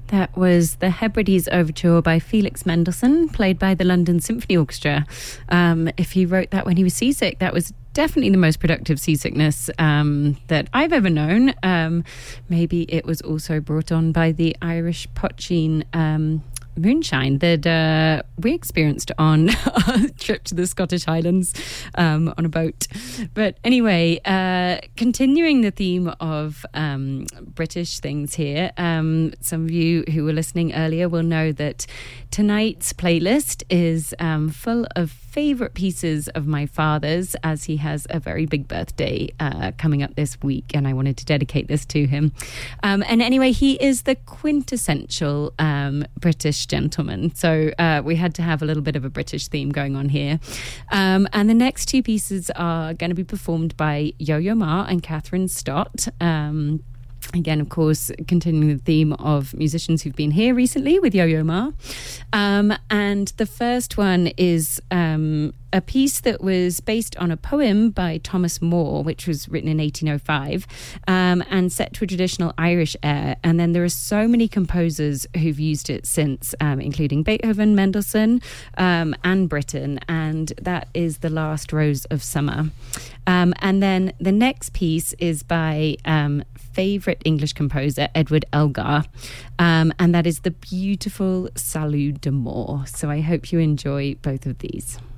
That was the Hebrides Overture by Felix Mendelssohn, played by the London Symphony Orchestra. If he wrote that when he was seasick, that was definitely the most productive seasickness that I've ever known. Maybe it was also brought on by the Irish poaching moonshine that we experienced on our trip to the Scottish Highlands on a boat. But anyway, continuing the theme of British things here, some of you who were listening earlier will know that tonight's playlist is full of favourite pieces of my father's, as he has a very big birthday coming up this week, and I wanted to dedicate this to him. And anyway, he is the quintessential British gentleman, so we had to have a little bit of a British theme going on here. And the next two pieces are going to be performed by Yo-Yo Ma and Catherine Stott. Again, of course, continuing the theme of musicians who've been here recently with Yo-Yo Ma. And the first one is a piece that was based on a poem by Thomas Moore, which was written in 1805 and set to a traditional Irish air. And then there are so many composers who've used it since, including Beethoven, Mendelssohn, and Britten. And that is The Last Rose of Summer. And then the next piece is by favourite English composer Edward Elgar, and that is the beautiful Salut de Moore. So I hope you enjoy both of these.